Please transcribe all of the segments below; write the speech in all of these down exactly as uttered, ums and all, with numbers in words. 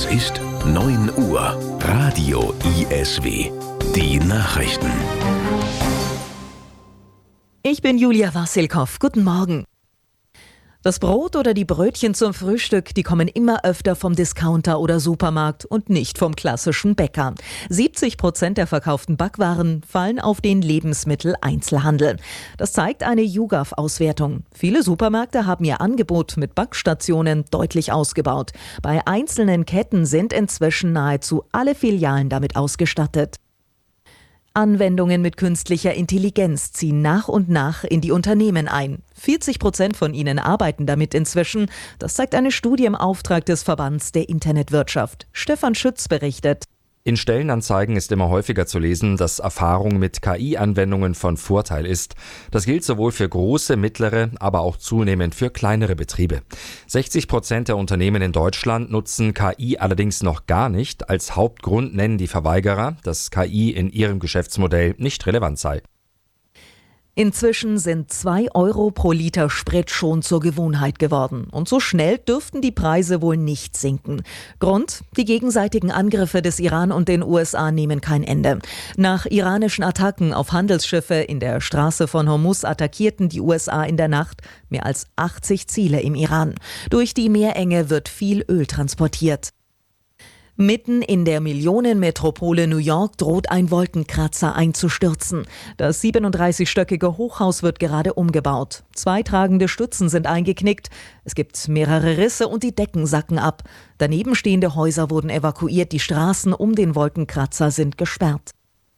Es ist neun Uhr. Radio I S W. Die Nachrichten. Ich bin Julia Wassilkow. Guten Morgen. Das Brot oder die Brötchen zum Frühstück, die kommen immer öfter vom Discounter oder Supermarkt und nicht vom klassischen Bäcker. siebzig Prozent der verkauften Backwaren fallen auf den Lebensmitteleinzelhandel. Das zeigt eine YouGov-Auswertung. Viele Supermärkte haben ihr Angebot mit Backstationen deutlich ausgebaut. Bei einzelnen Ketten sind inzwischen nahezu alle Filialen damit ausgestattet. Anwendungen mit künstlicher Intelligenz ziehen nach und nach in die Unternehmen ein. vierzig Prozent von ihnen arbeiten damit inzwischen. Das zeigt eine Studie im Auftrag des Verbands der Internetwirtschaft. Stefan Schütz berichtet. In Stellenanzeigen ist immer häufiger zu lesen, dass Erfahrung mit K I-Anwendungen von Vorteil ist. Das gilt sowohl für große, mittlere, aber auch zunehmend für kleinere Betriebe. sechzig Prozent der Unternehmen in Deutschland nutzen K I allerdings noch gar nicht. Als Hauptgrund nennen die Verweigerer, dass K I in ihrem Geschäftsmodell nicht relevant sei. Inzwischen sind zwei Euro pro Liter Sprit schon zur Gewohnheit geworden. Und so schnell dürften die Preise wohl nicht sinken. Grund? Die gegenseitigen Angriffe des Iran und den U S A nehmen kein Ende. Nach iranischen Attacken auf Handelsschiffe in der Straße von Hormuz attackierten die U S A in der Nacht mehr als achtzig Ziele im Iran. Durch die Meerenge wird viel Öl transportiert. Mitten in der Millionenmetropole New York droht ein Wolkenkratzer einzustürzen. Das siebenunddreißigstöckige Hochhaus wird gerade umgebaut. Zwei tragende Stützen sind eingeknickt. Es gibt mehrere Risse und die Decken sacken ab. Daneben stehende Häuser wurden evakuiert. Die Straßen um den Wolkenkratzer sind gesperrt.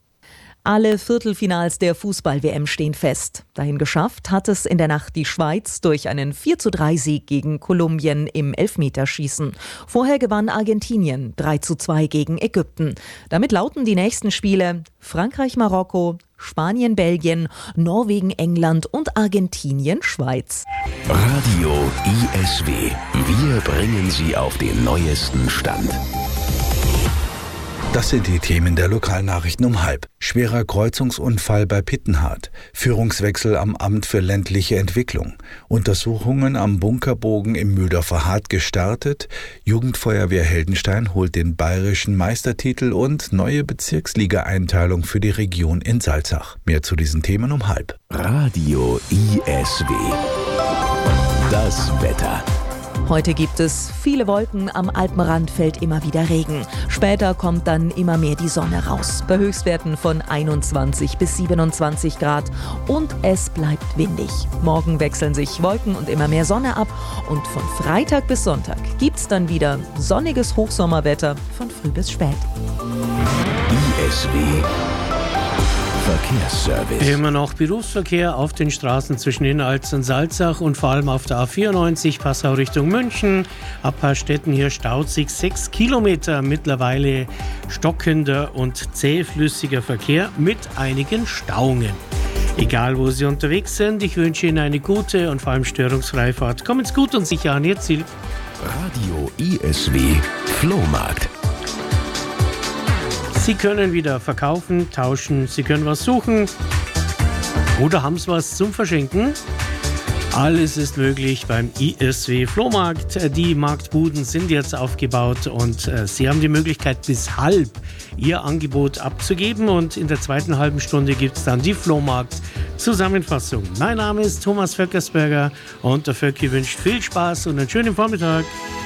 Alle Viertelfinals der Fußball-W M stehen fest. Dahin geschafft hat es in der Nacht die Schweiz durch einen vier zu drei Sieg gegen Kolumbien im Elfmeterschießen. Vorher gewann Argentinien drei zu zwei gegen Ägypten. Damit lauten die nächsten Spiele Frankreich-Marokko, Spanien-Belgien, Norwegen-England und Argentinien-Schweiz. Radio I S W. Wir bringen Sie auf den neuesten Stand. Das sind die Themen der Lokalnachrichten um halb. Schwerer Kreuzungsunfall bei Pittenhardt. Führungswechsel am Amt für ländliche Entwicklung. Untersuchungen am Bunkerbogen im Mühldorfer Hart gestartet. Jugendfeuerwehr Heldenstein holt den bayerischen Meistertitel und neue Bezirksliga-Einteilung für die Region in Salzach. Mehr zu diesen Themen um halb. Radio I S W. Das Wetter. Heute gibt es viele Wolken, am Alpenrand fällt immer wieder Regen. Später kommt dann immer mehr die Sonne raus. Bei Höchstwerten von einundzwanzig bis siebenundzwanzig Grad und es bleibt windig. Morgen wechseln sich Wolken und immer mehr Sonne ab und von Freitag bis Sonntag gibt's dann wieder sonniges Hochsommerwetter von früh bis spät. I S W Verkehrsservice. Immer noch Berufsverkehr auf den Straßen zwischen Innalz und Salzach und vor allem auf der A vierundneunzig Passau Richtung München. Ab Paarstetten hier staut sich sechs Kilometer, mittlerweile stockender und zähflüssiger Verkehr mit einigen Stauungen. Egal wo Sie unterwegs sind, ich wünsche Ihnen eine gute und vor allem störungsfreie Fahrt. Kommen Sie gut und sicher an Ihr Ziel. Radio I S W Flohmarkt. Sie können wieder verkaufen, tauschen, Sie können was suchen oder haben Sie was zum Verschenken. Alles ist möglich beim I S W Flohmarkt. Die Marktbuden sind jetzt aufgebaut und äh, Sie haben die Möglichkeit, bis halb Ihr Angebot abzugeben. Und in der zweiten halben Stunde gibt es dann die Flohmarkt-Zusammenfassung. Mein Name ist Thomas Vöckersberger und der Vöcki wünscht viel Spaß und einen schönen Vormittag.